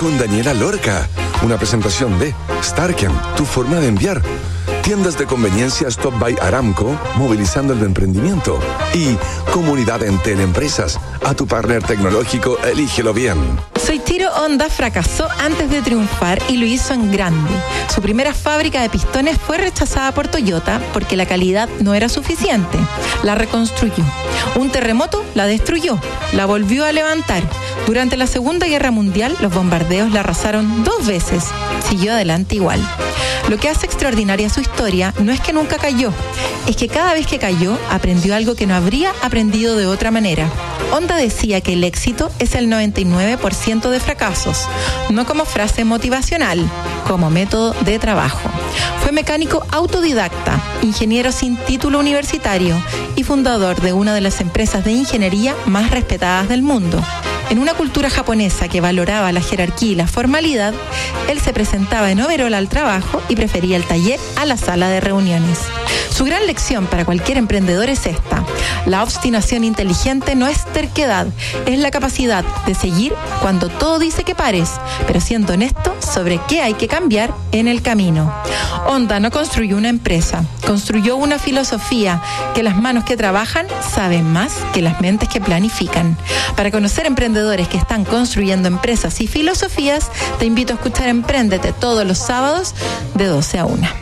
con Daniela Lorca. Una presentación de Starken, tu forma de enviar. Tiendas de conveniencia Stop by Aramco, movilizando el emprendimiento. Y Comunidad Entel Empresas, a tu partner tecnológico, elígelo bien. Soichiro Honda fracasó antes de triunfar y lo hizo en grande. Su primera fábrica de pistones fue rechazada por Toyota porque la calidad no era suficiente. La reconstruyó. Un terremoto la destruyó, la volvió a levantar. Durante la Segunda Guerra Mundial, los bombardeos la arrasaron 2 veces. Siguió adelante igual. Lo que hace extraordinaria su historia no es que nunca cayó, es que cada vez que cayó aprendió algo que no habría aprendido de otra manera. Honda decía que el éxito es el 99% de fracasos, no como frase motivacional, como método de trabajo. Fue mecánico autodidacta, ingeniero sin título universitario y fundador de una de las empresas de ingeniería más respetadas del mundo. En una cultura japonesa que valoraba la jerarquía y la formalidad, él se presentaba en overol al trabajo y prefería el taller a la sala de reuniones. Su gran lección para cualquier emprendedor es esta: la obstinación inteligente no es terquedad, es la capacidad de seguir cuando todo dice que pares, pero siendo honesto sobre qué hay que cambiar en el camino. Honda no construyó una empresa, construyó una filosofía que las manos que trabajan saben más que las mentes que planifican. Para conocer emprendedores que están construyendo empresas y filosofías, te invito a escuchar Empréndete todos los sábados de 12 a 1.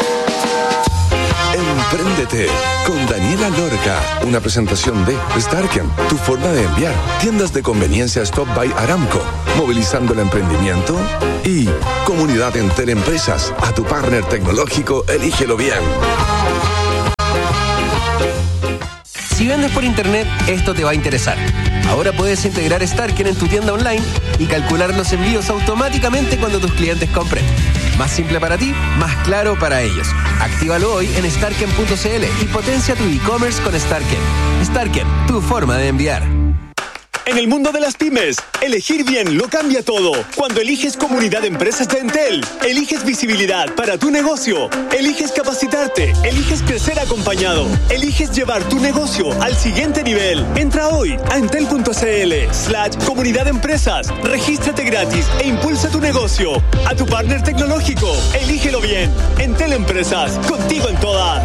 Empréndete con Daniela Lorca. Una presentación de Starken, tu forma de enviar. Tiendas de conveniencia Stop by Aramco, movilizando el emprendimiento. Y Comunidad Entel Empresas, a tu partner tecnológico, elígelo bien. Si vendes por internet, esto te va a interesar. Ahora puedes integrar Starken en tu tienda online y calcular los envíos automáticamente cuando tus clientes compren. Más simple para ti, más claro para ellos. Actívalo hoy en starken.cl y potencia tu e-commerce con Starken. Starken, tu forma de enviar. En el mundo de las pymes, elegir bien lo cambia todo. Cuando eliges Comunidad de Empresas de Entel, eliges visibilidad para tu negocio, eliges capacitarte, eliges crecer acompañado, eliges llevar tu negocio al siguiente nivel. Entra hoy a entel.cl/Comunidad de Empresas, regístrate gratis e impulsa tu negocio. A tu partner tecnológico, elígelo bien. Entel Empresas, contigo en todas.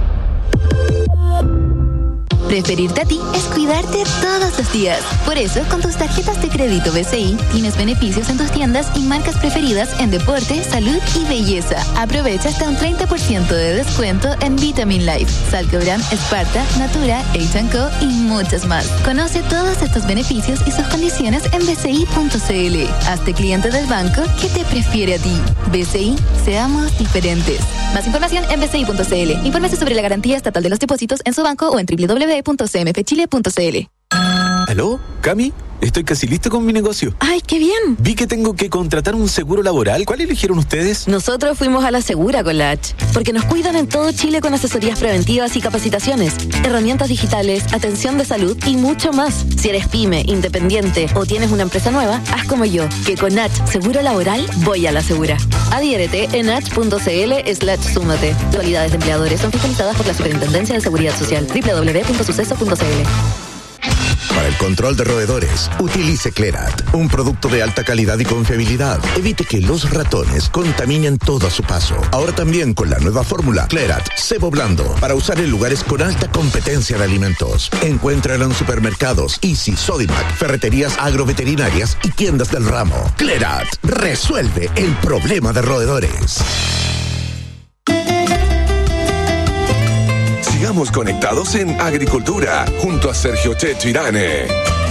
Preferirte a ti es cuidarte todos los días. Por eso, con tus tarjetas de crédito BCI, tienes beneficios en tus tiendas y marcas preferidas en deporte, salud y belleza. Aprovecha hasta un 30% de descuento en Vitamin Life, Salcobran, Sparta, Natura, H&Co y muchas más. Conoce todos estos beneficios y sus condiciones en bci.cl. Hazte cliente del banco que te prefiere a ti. BCI, seamos diferentes. Más información en bci.cl. Infórmese sobre la garantía estatal de los depósitos en su banco o en www.cmfchile.cl. ¿Aló? ¿Cami? Estoy casi listo con mi negocio. ¡Ay, qué bien! Vi que tengo que contratar un seguro laboral. ¿Cuál eligieron ustedes? Nosotros fuimos a la Segura con la H, porque nos cuidan en todo Chile con asesorías preventivas y capacitaciones, herramientas digitales, atención de salud y mucho más. Si eres pyme, independiente o tienes una empresa nueva, haz como yo, que con H Seguro Laboral voy a la Segura. Adhiérete en h.cl/súmate. Actualidades de empleadores son fiscalizadas por la Superintendencia de Seguridad Social. www.suceso.cl. Para el control de roedores, utilice Clerat, un producto de alta calidad y confiabilidad. Evite que los ratones contaminen todo a su paso. Ahora también con la nueva fórmula Clerat Cebo Blando, para usar en lugares con alta competencia de alimentos. Encuéntralo en supermercados, Easy, Sodimac, ferreterías agroveterinarias y tiendas del ramo. Clerat resuelve el problema de roedores. Sigamos conectados en Agricultura, junto a Sergio Checho Irane.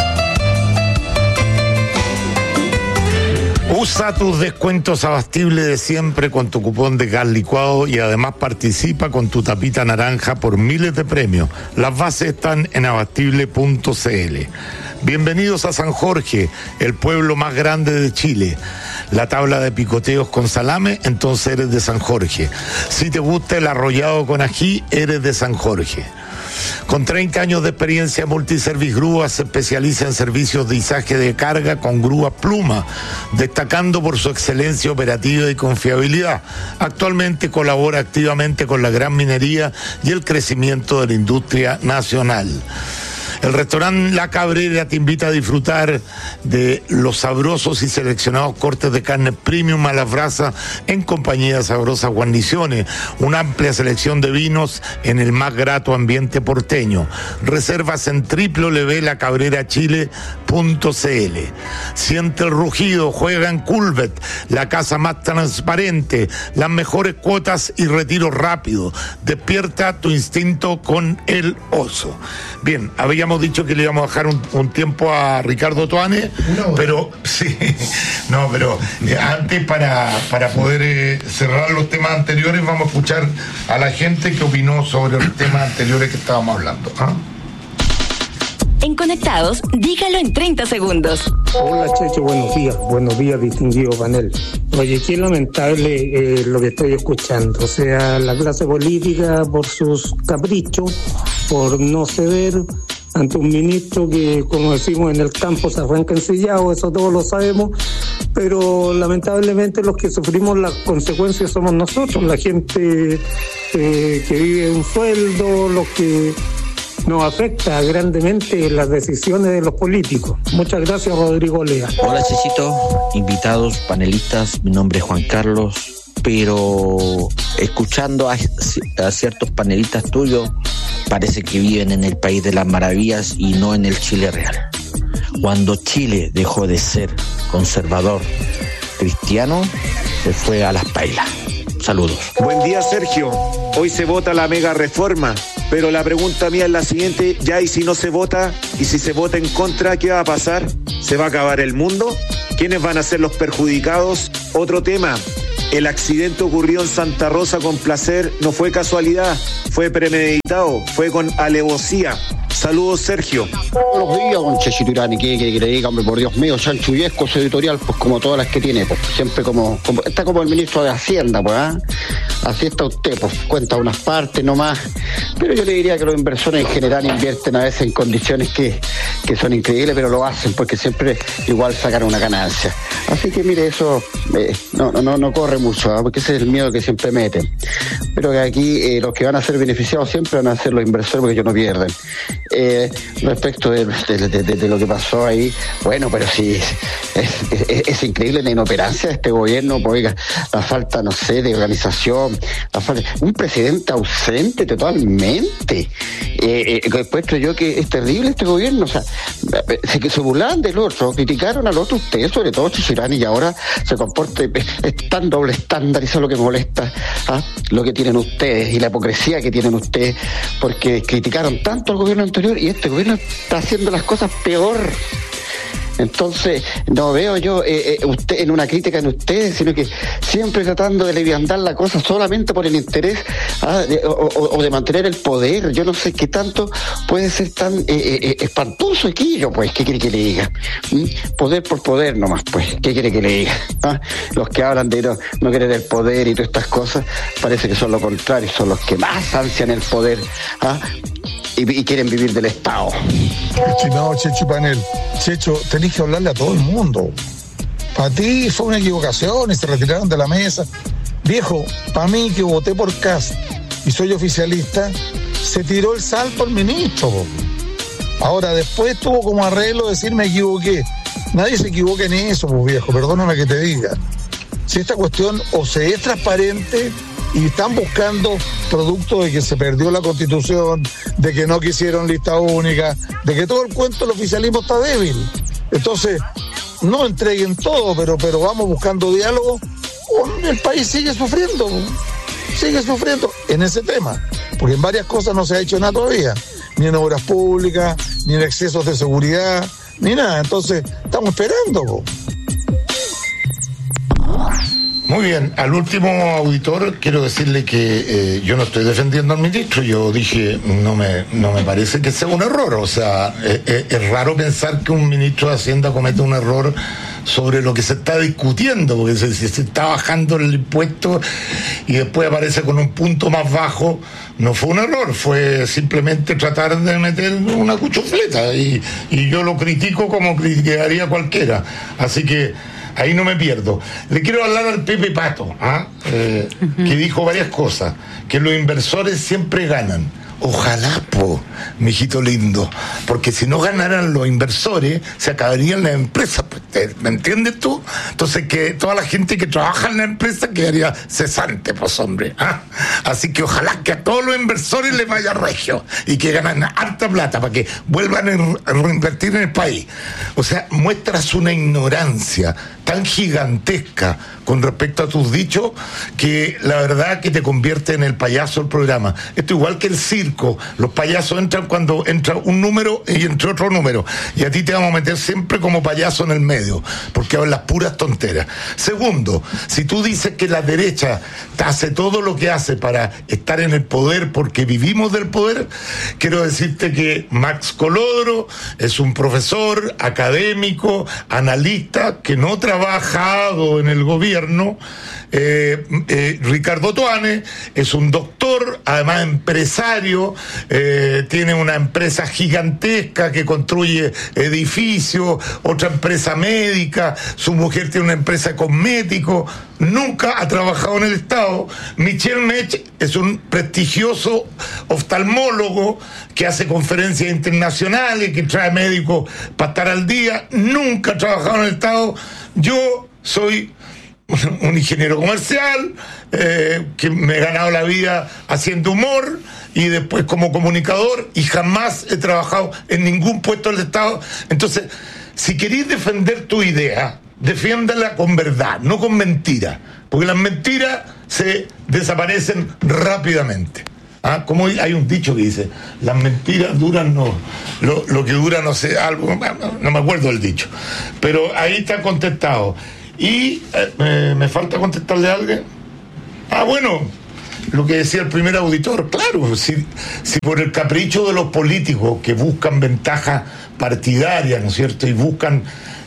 Usa tus descuentos abastibles de siempre con tu cupón de gas licuado y además participa con tu tapita naranja por miles de premios. Las bases están en abastible.cl. Bienvenidos a San Jorge, el pueblo más grande de Chile. La tabla de picoteos con salame, entonces eres de San Jorge. Si te gusta el arrollado con ají, eres de San Jorge. Con 30 años de experiencia, Multiservice Grúas se especializa en servicios de izaje de carga con grúa Pluma, destacando por su excelencia operativa y confiabilidad. Actualmente colabora activamente con la gran minería y el crecimiento de la industria nacional. El restaurante La Cabrera te invita a disfrutar de los sabrosos y seleccionados cortes de carne premium a las brasas en compañía de sabrosas guarniciones, una amplia selección de vinos en el más grato ambiente porteño. Reservas en www.lacabrerachile.cl. Siente el rugido, juega en Culvet, la casa más transparente, las mejores cuotas y retiro rápido. Despierta tu instinto con el oso. Bien, habíamos dicho que le íbamos a dejar un tiempo a Ricardo Toane, pero sí, no, pero antes para poder cerrar los temas anteriores, vamos a escuchar a la gente que opinó sobre los temas anteriores que estábamos hablando. En Conectados, dígalo en 30 segundos. Hola, Checho, buenos días, distinguido panel. Oye, qué lamentable lo que estoy escuchando. O sea, la clase política, por sus caprichos, por no ceder ante un ministro que, como decimos en el campo, se arranca ensillado, eso todos lo sabemos, pero lamentablemente los que sufrimos las consecuencias somos nosotros, la gente que vive un sueldo, los que nos afecta grandemente las decisiones de los políticos. Muchas gracias, Rodrigo Lea. Hola, Chechito, invitados, panelistas, mi nombre es Juan Carlos, pero escuchando a ciertos panelistas tuyos, parece que viven en el país de las maravillas y no en el Chile real. Cuando Chile dejó de ser conservador cristiano, se fue a las pailas. Saludos. Buen día, Sergio. Hoy se vota la mega reforma, pero la pregunta mía es la siguiente: ya, y si no se vota, y si se vota en contra, ¿qué va a pasar? ¿Se va a acabar el mundo? ¿Quiénes van a ser los perjudicados? Otro tema: el accidente ocurrió en Santa Rosa con Placer, no fue casualidad, fue premeditado, fue con alevosía. Saludos, Sergio. Buenos días, don Chechito Irani, que le diga, hombre, por Dios mío, Sancho Viesco, su editorial, pues como todas las que tiene, pues siempre como está como el ministro de Hacienda, pues, así está usted, pues cuenta unas partes nomás, pero yo le diría que los inversores en general invierten a veces en condiciones que son increíbles, pero lo hacen porque siempre igual sacan una ganancia. Así que mire, eso no corre mucho, porque ese es el miedo que siempre meten. Pero que aquí los que van a ser beneficiados siempre van a ser los inversores, porque ellos no pierden. Respecto de lo que pasó ahí, bueno, pero sí, es increíble la inoperancia de este gobierno, pues, oiga, la falta, no sé, de organización, la falta, un presidente ausente totalmente. Puesto yo que es terrible este gobierno, o sea, se burlaban del otro, criticaron al otro ustedes, sobre todo Chichirani, y ahora se comporta, es tan doble estándar, y eso es lo que me molesta, lo que tienen ustedes y la hipocresía que tienen ustedes, porque criticaron tanto al gobierno anterior y este gobierno está haciendo las cosas peor. Entonces, no veo yo usted en una crítica en ustedes, sino que siempre tratando de leviandar la cosa solamente por el interés o de mantener el poder. Yo no sé qué tanto puede ser tan espantoso aquello, pues. ¿Qué quiere que le diga? Poder por poder nomás, pues. ¿Qué quiere que le diga? Los que hablan de no querer el poder y todas estas cosas, parece que son lo contrario, son los que más ansian el poder. Y quieren vivir del Estado. Estimado Checho Panel, Checho, tenés que hablarle a todo el mundo. Para ti fue una equivocación y se retiraron de la mesa. Viejo, para mí que voté por Kast y soy oficialista, se tiró el salto el ministro. Ahora, después tuvo como arreglo decir me equivoqué. Nadie se equivoca en eso, pues, viejo, perdóname que te diga. Si esta cuestión o se es transparente y están buscando producto de que se perdió la Constitución, de que no quisieron lista única, de que todo el cuento del oficialismo está débil. Entonces, no entreguen todo, pero vamos buscando diálogo, o el país sigue sufriendo en ese tema, porque en varias cosas no se ha hecho nada todavía, ni en obras públicas, ni en excesos de seguridad, ni nada. Entonces, estamos esperando. Muy bien, al último auditor quiero decirle que yo no estoy defendiendo al ministro, yo dije no me parece que sea un error, o sea, es raro pensar que un ministro de Hacienda cometa un error sobre lo que se está discutiendo, porque se está bajando el impuesto y después aparece con un punto más bajo. No fue un error, fue simplemente tratar de meter una cuchufleta y yo lo critico como criticaría cualquiera, así que ahí no me pierdo. Le quiero hablar al Pepe Pato, que dijo varias cosas, que los inversores siempre ganan. Ojalá, mijito lindo, porque si no ganaran los inversores, se acabarían las empresas, ¿me entiendes tú? Entonces que toda la gente que trabaja en la empresa quedaría cesante, hombre. Así que ojalá que a todos los inversores les vaya regio y que ganen harta plata para que vuelvan a reinvertir en el país. O sea, muestras una ignorancia tan gigantesca con respecto a tus dichos que la verdad que te convierte en el payaso del programa. Esto igual que el circo, los payasos entran cuando entra un número y entra otro número, y a ti te vamos a meter siempre como payaso en el medio, porque hablas puras tonteras. Segundo, si tú dices que la derecha hace todo lo que hace para estar en el poder porque vivimos del poder, quiero decirte que Max Colodro es un profesor académico, analista, que no ha trabajado en el gobierno. Ricardo Tuane es un doctor, además empresario, tiene una empresa gigantesca que construye edificios, otra empresa médica, su mujer tiene una empresa de cosméticos, nunca ha trabajado en el Estado. Michel Mech es un prestigioso oftalmólogo que hace conferencias internacionales, que trae médicos para estar al día, nunca ha trabajado en el Estado. Yo soy un ingeniero comercial, que me he ganado la vida haciendo humor y después como comunicador, y jamás he trabajado en ningún puesto del Estado. Entonces, si queréis defender tu idea, defiéndala con verdad, no con mentiras, porque las mentiras se desaparecen rápidamente. Como hay un dicho que dice, las mentiras duran, no, lo que dura, no sé, algo, no me acuerdo del dicho, pero ahí está contestado. Y me falta contestarle a alguien. Bueno, lo que decía el primer auditor, claro, si por el capricho de los políticos que buscan ventaja partidaria, ¿no es cierto?, y buscan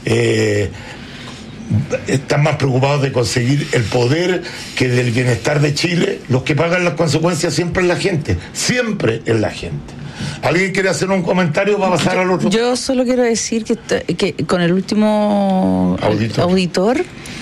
están más preocupados de conseguir el poder que del bienestar de Chile, los que pagan las consecuencias siempre es la gente, siempre es la gente. ¿Alguien quiere hacer un comentario para pasar al otro? Yo solo quiero decir que con el último auditor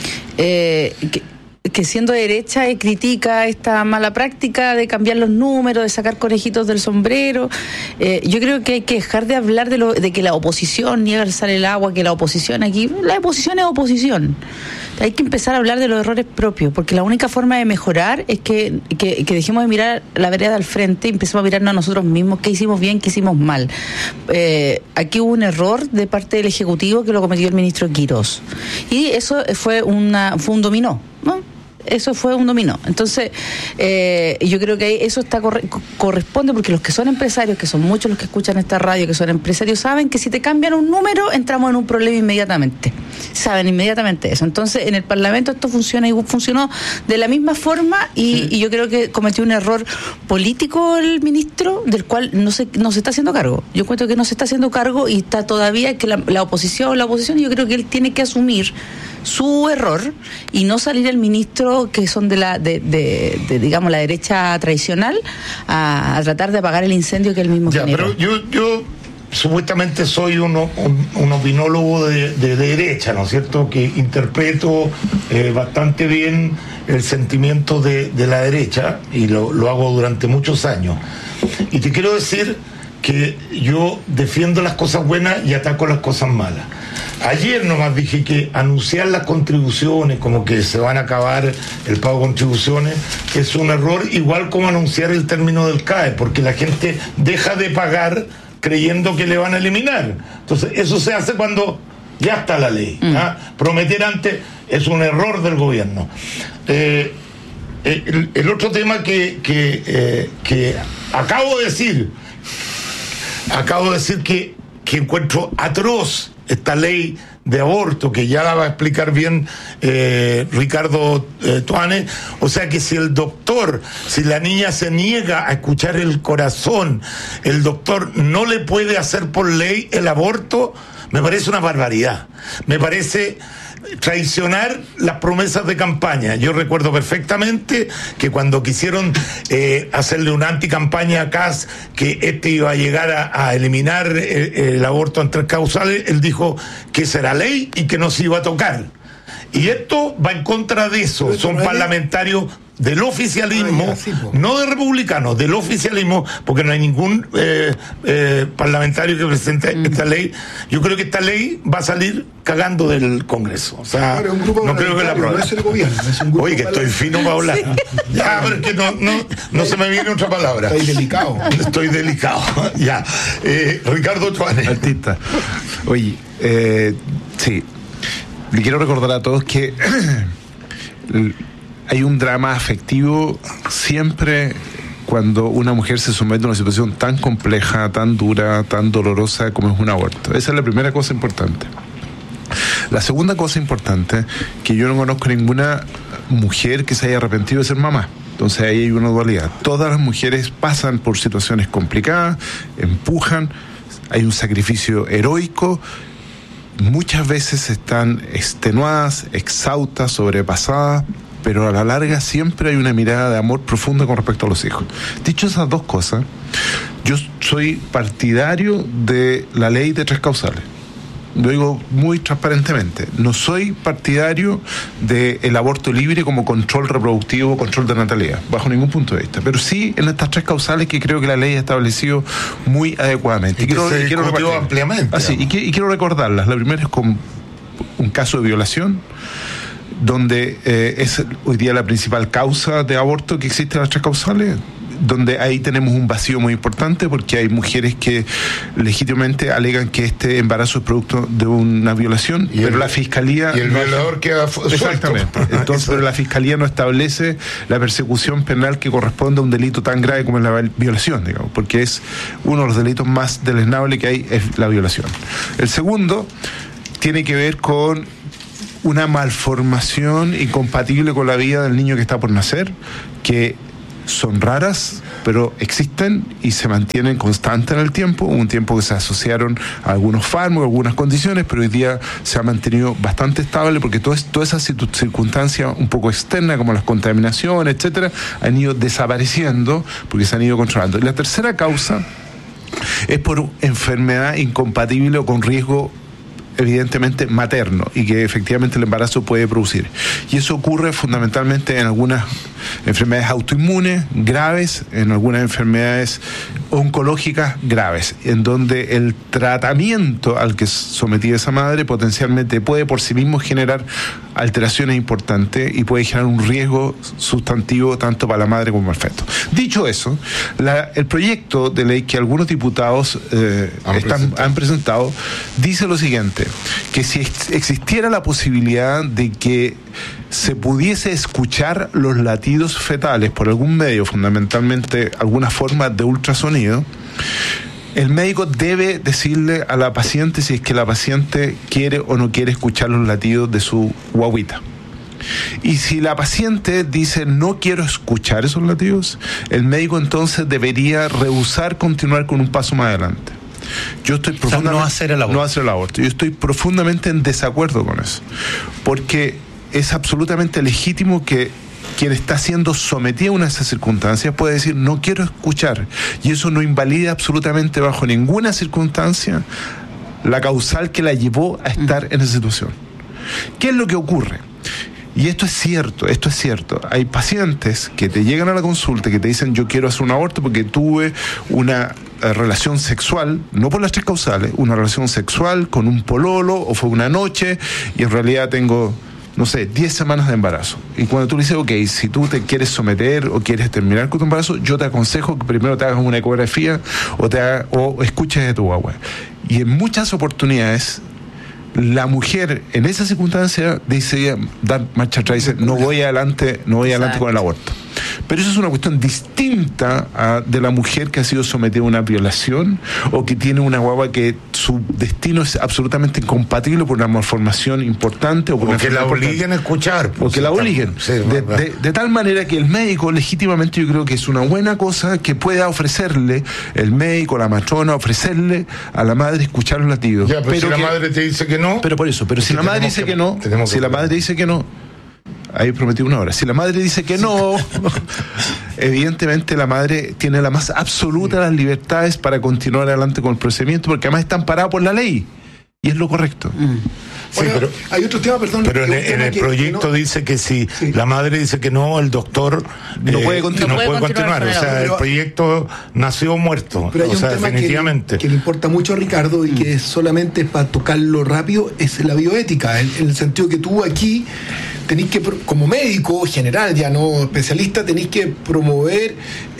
que siendo derecha critica esta mala práctica de cambiar los números, de sacar conejitos del sombrero. Yo creo que hay que dejar de hablar de que la oposición niega el sal el agua, que la oposición aquí, la oposición es oposición. Hay que empezar a hablar de los errores propios, porque la única forma de mejorar es que dejemos de mirar la vereda al frente y empecemos a mirarnos a nosotros mismos, qué hicimos bien, qué hicimos mal. Aquí hubo un error de parte del Ejecutivo que lo cometió el ministro Quirós, y eso fue un dominó, ¿no? Eso fue un dominó. Entonces, yo creo que eso corresponde, porque los que son empresarios, que son muchos los que escuchan esta radio, que son empresarios, saben que si te cambian un número, entramos en un problema inmediatamente. Saben inmediatamente eso. Entonces, en el Parlamento esto funciona y funcionó de la misma forma, y yo creo que cometió un error político el ministro, del cual no se está haciendo cargo. Yo encuentro que no se está haciendo cargo, y está todavía que la oposición, y yo creo que él tiene que asumir su error y no salir el ministro, que son de digamos la derecha tradicional, a tratar de apagar el incendio que él mismo generó. Pero yo supuestamente soy un opinólogo de derecha, ¿no es cierto?, que interpreto bastante bien el sentimiento de la derecha, y lo hago durante muchos años. Y te quiero decir que yo defiendo las cosas buenas y ataco las cosas malas. Ayer nomás dije que anunciar las contribuciones como que se van a acabar el pago de contribuciones es un error, igual como anunciar el término del CAE, porque la gente deja de pagar creyendo que le van a eliminar. Entonces eso se hace cuando ya está la ley. Prometer antes es un error del gobierno. El otro tema que acabo de decir que encuentro atroz esta ley de aborto, que ya la va a explicar bien Ricardo Tuane. O sea que si la niña se niega a escuchar el corazón, el doctor no le puede hacer por ley el aborto, me parece una barbaridad. Me parece traicionar las promesas de campaña. Yo recuerdo perfectamente que cuando quisieron hacerle una anticampaña a Kast, que iba a llegar a eliminar el aborto en 3 causales, él dijo que esa era ley y que no se iba a tocar. Y esto va en contra de eso. Son parlamentarios del oficialismo, no de republicanos, del oficialismo, porque no hay ningún parlamentario que presente esta ley. Yo creo que esta ley va a salir cagando del Congreso. O sea, no creo que la apruebe. No es el gobierno, es un grupo. Oye, que estoy fino para hablar. Sí. Ya, pero es que no se me viene otra palabra. Estoy delicado. Estoy delicado. Ya. Ricardo Chuane. Artista. Oye, sí. Le quiero recordar a todos que hay un drama afectivo siempre cuando una mujer se somete a una situación tan compleja, tan dura, tan dolorosa como es un aborto. Esa es la primera cosa importante. La segunda cosa importante, que yo no conozco ninguna mujer que se haya arrepentido de ser mamá. Entonces ahí hay una dualidad. Todas las mujeres pasan por situaciones complicadas, empujan, hay un sacrificio heroico. Muchas veces están extenuadas, exhaustas, sobrepasadas, pero a la larga siempre hay una mirada de amor profundo con respecto a los hijos. Dicho esas dos cosas, yo soy partidario de la ley de 3 causales. Lo digo muy transparentemente. No soy partidario del aborto libre como control reproductivo, control de natalidad, bajo ningún punto de vista. Pero sí en estas 3 causales que creo que la ley ha establecido muy adecuadamente. Y quiero ampliamente. Así, y quiero recordarlas. La primera es con un caso de violación, donde es hoy día la principal causa de aborto que existe en las 3 causales, donde ahí tenemos un vacío muy importante porque hay mujeres que legítimamente alegan que este embarazo es producto de una violación, pero la fiscalía... Y el violador queda suelto. Exactamente. Entonces, pero la fiscalía no establece la persecución penal que corresponde a un delito tan grave como es la violación, digamos, porque es uno de los delitos más deleznables que hay, es la violación. El segundo tiene que ver con una malformación incompatible con la vida del niño que está por nacer, que son raras, pero existen y se mantienen constantes en el tiempo. Hubo un tiempo que se asociaron a algunos fármacos, algunas condiciones, pero hoy día se ha mantenido bastante estable porque todas esas circunstancias un poco externas, como las contaminaciones, etcétera, han ido desapareciendo porque se han ido controlando. Y la tercera causa es por enfermedad incompatible o con riesgo evidentemente materno y que efectivamente el embarazo puede producir. Y eso ocurre fundamentalmente en algunas enfermedades autoinmunes graves, en algunas enfermedades oncológicas graves, en donde el tratamiento al que sometía esa madre potencialmente puede por sí mismo generar alteraciones importantes y puede generar un riesgo sustantivo tanto para la madre como para el feto. Dicho eso, el proyecto de ley que algunos diputados han presentado dice lo siguiente, que si existiera la posibilidad de que se pudiese escuchar los latidos fetales por algún medio, fundamentalmente alguna forma de ultrasonido, el médico debe decirle a la paciente si es que la paciente quiere o no quiere escuchar los latidos de su guaguita. Y si la paciente dice no quiero escuchar esos latidos, el médico entonces debería rehusar continuar con un paso más adelante. Yo estoy profundamente, no hacer el aborto. Yo estoy profundamente en desacuerdo con eso, porque es absolutamente legítimo que quien está siendo sometido a una de esas circunstancias puede decir no quiero escuchar, y eso no invalida absolutamente bajo ninguna circunstancia la causal que la llevó a estar en esa situación. ¿Qué es lo que ocurre? Y esto es cierto. Hay pacientes que te llegan a la consulta que te dicen yo quiero hacer un aborto porque tuve una relación sexual, no por las 3 causales, una relación sexual con un pololo o fue una noche y en realidad tengo, no sé, 10 semanas de embarazo. Y cuando tú le dices, ok, si tú te quieres someter o quieres terminar con tu embarazo, yo te aconsejo que primero te hagas una ecografía o escuches de tu guagua. Y en muchas oportunidades la mujer en esa circunstancia dice dar marcha atrás y dice no voy adelante con el aborto. Pero eso es una cuestión distinta de la mujer que ha sido sometida a una violación o que tiene una guagua que su destino es absolutamente incompatible por una malformación importante o que la obliguen a escuchar. O que la obliguen. De tal manera que el médico legítimamente yo creo que es una buena cosa que pueda ofrecerle el médico, la matrona, ofrecerle a la madre escuchar los latidos. Ya, pero si la madre te dice que no. Pero si la madre dice que no, ahí prometí una hora. Si la madre dice que no, evidentemente la madre tiene la más absoluta de las libertades para continuar adelante con el procedimiento, porque además está amparada por la ley y es lo correcto. Sí, pero hay otro tema, perdón. Pero en el proyecto dice que si la madre dice que no, el doctor no puede continuar. No puede continuar. O sea, el proyecto nació muerto. Pero hay un tema definitivamente. Que le importa mucho a Ricardo y que solamente para tocarlo rápido es la bioética, en el sentido que tú aquí tenéis que, como médico general, ya no especialista, tenéis que promover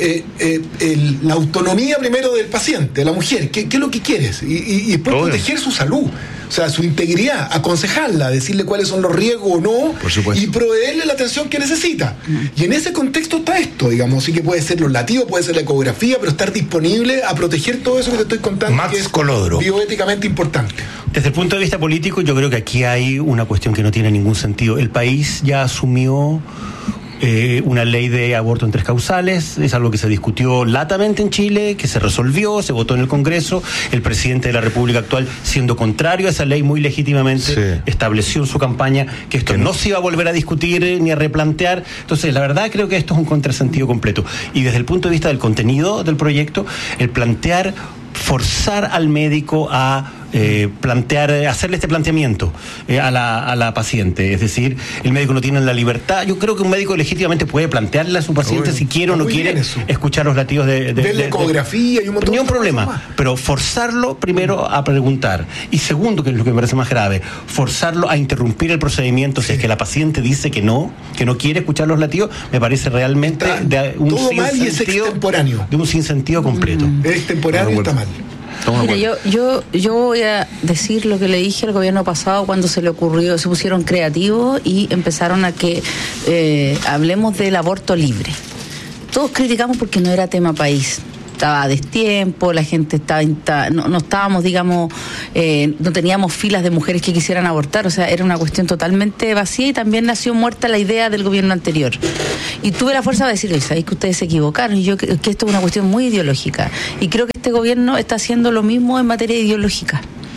la autonomía primero del paciente, de la mujer, qué es lo que quieres, y después proteger su salud, o sea, su integridad, aconsejarla, decirle cuáles son los riesgos o no, y proveerle la atención que necesita. Y en ese contexto está esto, digamos, sí que puede ser los latidos, puede ser la ecografía, pero estar disponible a proteger todo eso que te estoy contando, Max que es Colodro. bioéticamente importante. Desde el punto de vista político, yo creo que aquí hay una cuestión que no tiene ningún sentido. El país ya asumió una ley de aborto en 3 causales, es algo que se discutió latamente en Chile, que se resolvió, se votó en el Congreso, el presidente de la República actual, siendo contrario a esa ley, muy legítimamente estableció en su campaña que esto no se iba a volver a discutir ni a replantear. Entonces, la verdad, creo que esto es un contrasentido completo. Y desde el punto de vista del contenido del proyecto, el plantear, forzar al médico a hacerle este planteamiento a la paciente, es decir, el médico no tiene la libertad. Yo creo que un médico legítimamente puede plantearle a su paciente si quiere o no quiere escuchar los latidos de la ecografía y un montón de problema, pero forzarlo primero a preguntar, y segundo, que es lo que me parece más grave, forzarlo a interrumpir el procedimiento si es que la paciente dice que no quiere escuchar los latidos, me parece realmente de un sinsentido completo. Es extemporáneo y está mal. Mira, yo voy a decir lo que le dije al gobierno pasado cuando se le ocurrió, se pusieron creativos y empezaron a que hablemos del aborto libre. Todos criticamos porque no era tema país. Estaba a destiempo, la gente no estábamos, digamos, no teníamos filas de mujeres que quisieran abortar, o sea, era una cuestión totalmente vacía, y también nació muerta la idea del gobierno anterior. Y tuve la fuerza de decir, ¿sabéis que ustedes se equivocaron? Y yo que esto es una cuestión muy ideológica. Y creo que este gobierno está haciendo lo mismo en materia ideológica.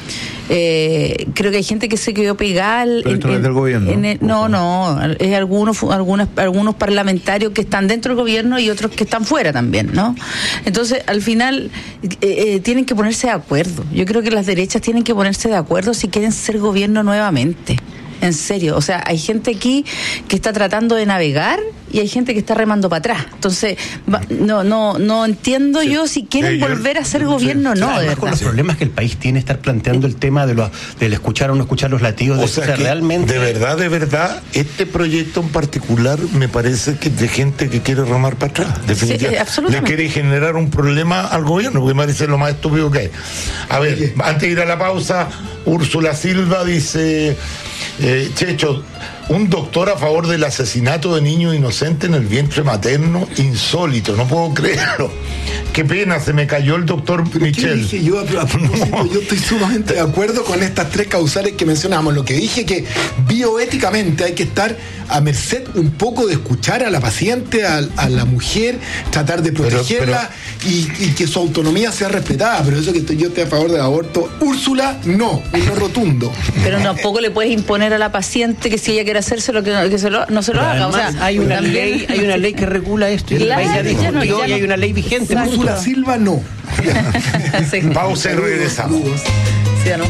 Creo que hay gente que se quedó pegada. Pero esto no es del gobierno. No, es algunos parlamentarios que están dentro del gobierno y otros que están fuera también, ¿no? Entonces, al final, tienen que ponerse de acuerdo. Yo creo que las derechas tienen que ponerse de acuerdo si quieren ser gobierno nuevamente. En serio, o sea, hay gente aquí que está tratando de navegar y hay gente que está remando para atrás. Entonces, no entiendo yo si quieren volver a ser gobierno o no. Además, con los problemas que el país tiene, estar planteando el tema del escuchar o no escuchar los latidos. O sea, realmente... De verdad, este proyecto en particular me parece que es de gente que quiere remar para atrás. Definitivamente. Le quiere generar un problema al gobierno, porque me parece lo más estúpido que hay. A ver, antes de ir a la pausa, Úrsula Silva dice... Checho, un doctor a favor del asesinato de niños inocentes en el vientre materno, insólito, no puedo creerlo. Qué pena, se me cayó el doctor Michel. Dije yo, a propósito, yo estoy sumamente de acuerdo con estas 3 causales que mencionamos. Lo que dije, que bioéticamente hay que estar a merced un poco de escuchar a la paciente, a la mujer, tratar de protegerla y que su autonomía sea respetada. Pero eso que yo estoy a favor del aborto, Úrsula, no rotundo. Pero tampoco le puedes imponer a la paciente que si ella quiere hacérselo, no se lo haga. O sea, hay una ley que regula esto y el país ya discutió y hay una ley vigente. Úrsula Silva, no. Pausa y regresamos. Sí, ¿no?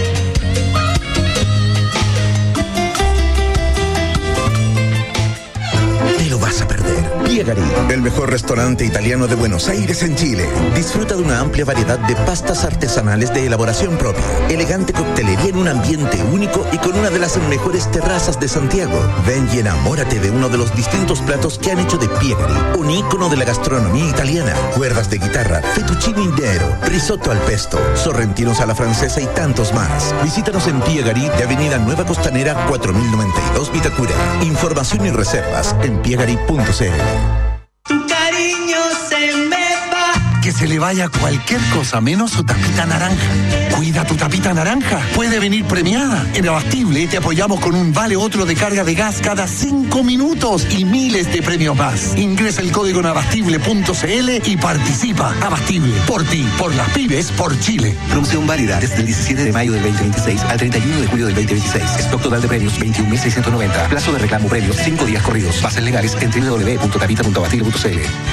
Te lo vas a perder. Piegari, el mejor restaurante italiano de Buenos Aires en Chile. Disfruta de una amplia variedad de pastas artesanales de elaboración propia, elegante coctelería en un ambiente único y con una de las mejores terrazas de Santiago. Ven y enamórate de uno de los distintos platos que han hecho de Piegari un ícono de la gastronomía italiana. Cuerdas de guitarra, fettuccine intero, risotto al pesto, sorrentinos a la francesa y tantos más. Visítanos en Piegari de Avenida Nueva Costanera 4092 Vitacura. Información y reservas en piegari.cl. Tu cariño se me va. Que se le vaya cualquier cosa menos su tapita naranja. Cuida tu tapita naranja. Puede venir premiada. En Abastible te apoyamos con un vale otro de carga de gas cada 5 minutos y miles de premios más. Ingresa el código en abastible.cl y participa. Abastible, por ti, por las pymes, por Chile. Promoción válida desde el 17 de mayo del 2026 al 31 de julio del 2026. Stock total de premios 21.690. Plazo de reclamo premios 5 días corridos. Bases legales en www.tapita.abastible.cl.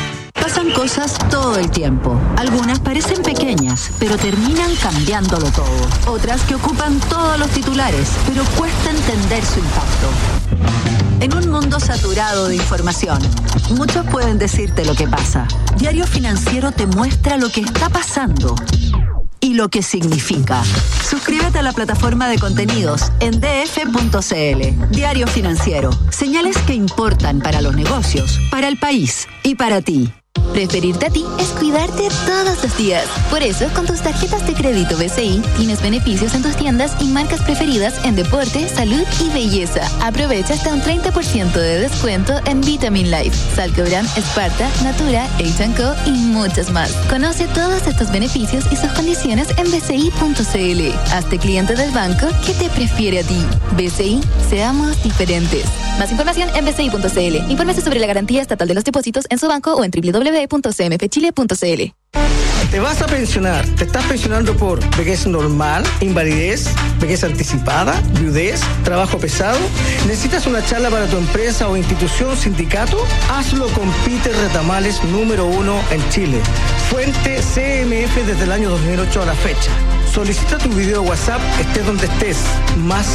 Pasan cosas todo el tiempo. Algunas parecen pequeñas, pero terminan cambiándolo todo. Otras que ocupan todos los titulares, pero cuesta entender su impacto. En un mundo saturado de información, muchos pueden decirte lo que pasa. Diario Financiero te muestra lo que está pasando y lo que significa. Suscríbete a la plataforma de contenidos en df.cl. Diario Financiero. Señales que importan para los negocios, para el país y para ti. Preferirte a ti es cuidarte todos los días. Por eso, con tus tarjetas de crédito BCI, tienes beneficios en tus tiendas y marcas preferidas en deporte, salud y belleza. Aprovecha hasta un 30% de descuento en Vitamin Life, Salcobran, Esparta, Natura, H&Co y muchas más. Conoce todos estos beneficios y sus condiciones en bci.cl. Hazte cliente del banco que te prefiere a ti. BCI, seamos diferentes. Más información en bci.cl. Infórmese sobre la garantía estatal de los depósitos en su banco o en www.cmfchile.cl. Te vas a pensionar. Te estás pensionando por vejez normal, invalidez, vejez anticipada, viudez, trabajo pesado. ¿Necesitas una charla para tu empresa o institución, sindicato? Hazlo con Peter Retamales, número 1 en Chile. Fuente CMF desde el año 2008 a la fecha. Solicita tu video WhatsApp, estés donde estés. Más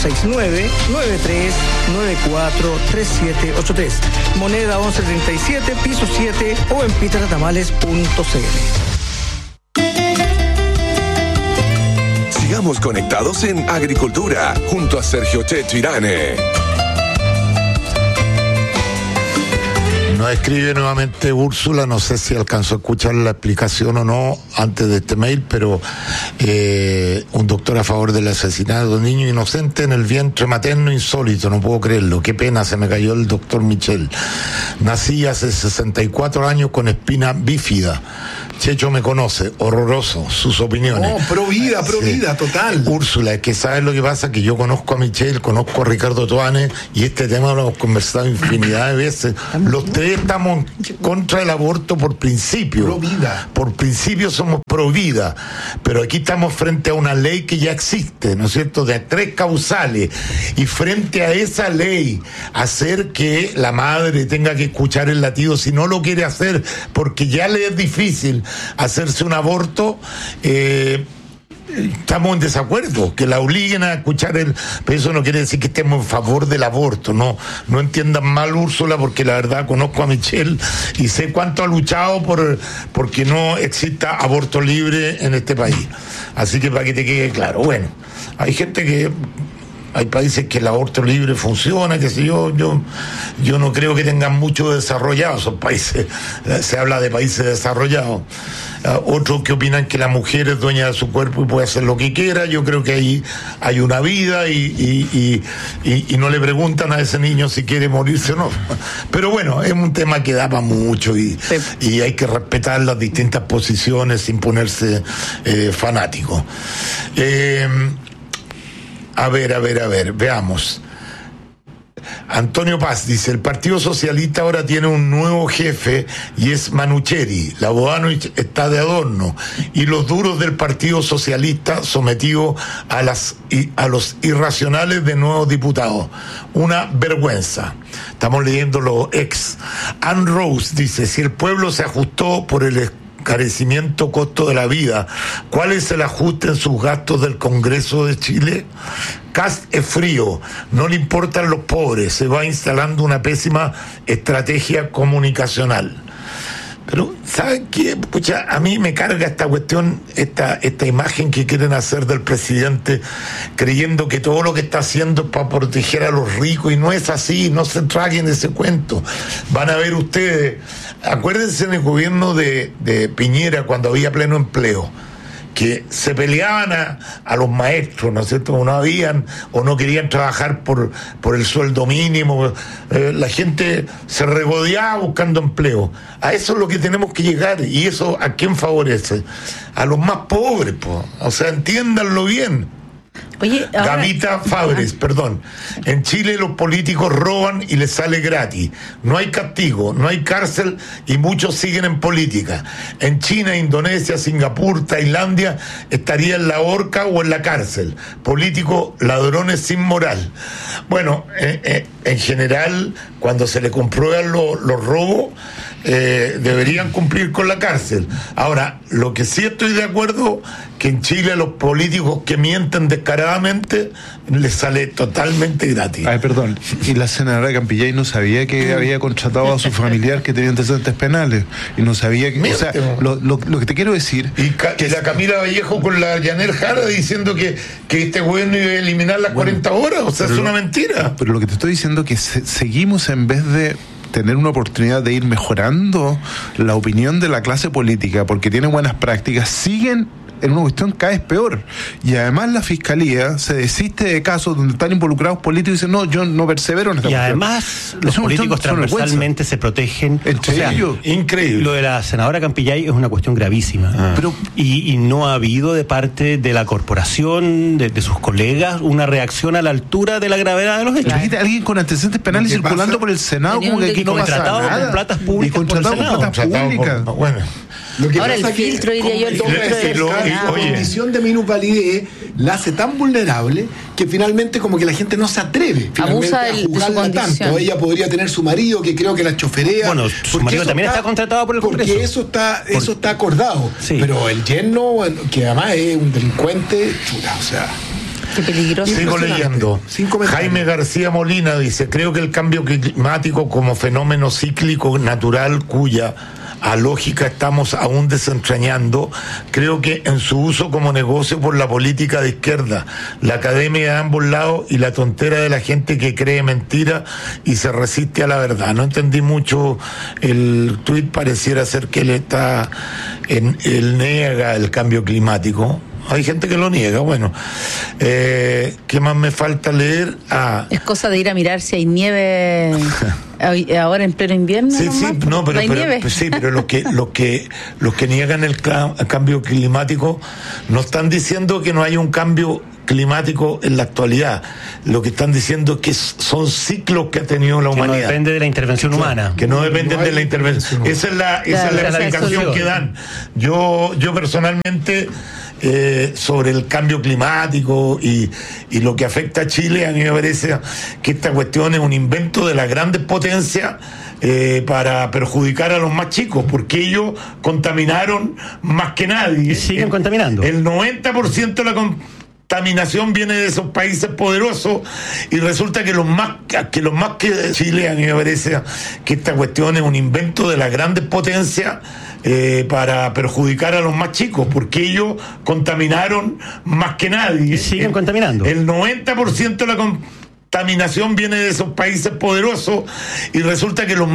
569-9394-3783. Moneda 1137, piso 7 o en peterretamales.cl. Sigamos conectados en Agricultura, junto a Sergio Checho Irane. Nos escribe nuevamente Úrsula, no sé si alcanzó a escuchar la explicación o no antes de este mail, pero un doctor a favor del asesinato de un niño inocente en el vientre materno insólito, no puedo creerlo, qué pena, se me cayó el doctor Michel. Nací hace 64 años con espina bífida. Checho me conoce, horroroso, sus opiniones. No, pro vida, total. Úrsula, es que sabes lo que pasa, que yo conozco a Michel, conozco a Ricardo Toane, y este tema lo hemos conversado infinidad de veces. Los tres estamos contra el aborto por principio. Pro vida. Por principio somos pro vida, pero aquí estamos frente a una ley que ya existe, ¿no es cierto?, de 3 causales, y frente a esa ley, hacer que la madre tenga que escuchar el latido si no lo quiere hacer, porque ya le es difícil hacerse un aborto, estamos en desacuerdo, que la obliguen a escuchar pero eso no quiere decir que estemos en favor del aborto, no entiendan mal, Úrsula, porque la verdad conozco a Michelle y sé cuánto ha luchado porque no exista aborto libre en este país, así que para que te quede claro. Bueno, hay gente que hay países que el aborto libre funciona, que si yo no creo que tengan mucho desarrollados esos países, se habla de países desarrollados. Otros que opinan que la mujer es dueña de su cuerpo y puede hacer lo que quiera. Yo creo que ahí hay una vida y no le preguntan a ese niño si quiere morirse o no. Pero bueno, es un tema que da para mucho y hay que respetar las distintas posiciones sin ponerse fanático. A ver, veamos. Antonio Paz dice, el Partido Socialista ahora tiene un nuevo jefe y es Manucheri. La Bodanovich está de adorno y los duros del Partido Socialista sometidos a los irracionales de nuevos diputados. Una vergüenza. Estamos leyendo los ex. Ann Rose dice, si el pueblo se ajustó por el encarecimiento costo de la vida, ¿cuál es el ajuste en sus gastos del Congreso de Chile? Kast es frío, no le importan los pobres, se va instalando una pésima estrategia comunicacional. Pero, ¿saben qué? Pucha, a mí me carga esta cuestión, esta imagen que quieren hacer del presidente, creyendo que todo lo que está haciendo es para proteger a los ricos, y no es así, no se traguen ese cuento. Van a ver ustedes, acuérdense en el gobierno de Piñera, cuando había pleno empleo, que se peleaban a los maestros, ¿no es cierto? O no habían, o no querían trabajar por el sueldo mínimo, la gente se regodeaba buscando empleo. A eso es lo que tenemos que llegar, y eso ¿a quién favorece? A los más pobres, po. O sea, entiéndanlo bien. Oye, ahora... Gavita Fabres, perdón. Oye, ahora... Gavita Fabres, perdón. En Chile los políticos roban y les sale gratis. No hay castigo, no hay cárcel y muchos siguen en política. En China, Indonesia, Singapur, Tailandia estaría en la horca o en la cárcel. Políticos ladrones sin moral. Bueno, en general, cuando se le comprueban los robos, deberían cumplir con la cárcel. Ahora, lo que sí estoy de acuerdo, que en Chile los políticos que mienten descaradamente les sale totalmente gratis. Ay, perdón, y la senadora Campillay no sabía que había contratado a su familiar que tenía antecedentes penales, y no sabía que... O sea, lo que te quiero decir... Y la Camila Vallejo con la Yanel Jara diciendo que este gobierno iba a eliminar las 40 horas, o sea, es una mentira. Pero lo que te estoy diciendo es que seguimos, en vez de tener una oportunidad de ir mejorando la opinión de la clase política porque tiene buenas prácticas, siguen en una cuestión cada vez peor. Y además la Fiscalía se desiste de casos donde están involucrados políticos y dicen, no, yo no persevero en esta cuestión. Y cuestión. además los políticos transversalmente se protegen. Entre ellos. Increíble. Lo de la senadora Campillay es una cuestión gravísima. Pero y no ha habido de parte de la corporación, de sus colegas, una reacción a la altura de la gravedad de los hechos. Imagínate a alguien con antecedentes penales circulando por el Senado como que aquí no pasa nada. Con platas públicas. Y contratado con platas públicas. Bueno. Lo que ahora pasa el filtro, diría yo, el filtro la condición de minusvalidez la hace tan vulnerable que finalmente como que la gente no se atreve abusa a juzgarla tanto. Ella podría tener su marido que creo que la choferea. Bueno, su marido también está contratado por el Congreso. Porque eso está acordado. Sí. Pero el yerno, que además es un delincuente, chuta, o sea... Qué peligroso. Sigo leyendo. Jaime García Molina dice, creo que el cambio climático como fenómeno cíclico natural cuya a lógica estamos aún desentrañando, creo que en su uso como negocio por la política de izquierda, la academia de ambos lados y la tontera de la gente que cree mentira y se resiste a la verdad. No entendí mucho el tuit, pareciera ser que él niega el cambio climático. Hay gente que lo niega, bueno. ¿Qué más me falta leer? Es cosa de ir a mirar si hay nieve ahora en pleno invierno. Sí, sí, no, pero, ¿No hay nieve? Sí, pero los que niegan el cambio climático no están diciendo que no hay un cambio climático en la actualidad. Lo que están diciendo es que son ciclos que ha tenido la humanidad. No depende de la intervención humana. Que no dependen de la intervención. Esa es la explicación que dan. Yo personalmente... sobre el cambio climático y lo que afecta a Chile, a mí me parece que esta cuestión es un invento de las grandes potencias para perjudicar a los más chicos, porque ellos contaminaron más que nadie. Y siguen contaminando. El 90% de la contaminación viene de esos países poderosos y resulta que los más que Chile, a mí me parece que esta cuestión es un invento de las grandes potencias para perjudicar a los más chicos, porque ellos contaminaron más que nadie. Y siguen contaminando. El 90% de la contaminación viene de esos países poderosos y resulta que los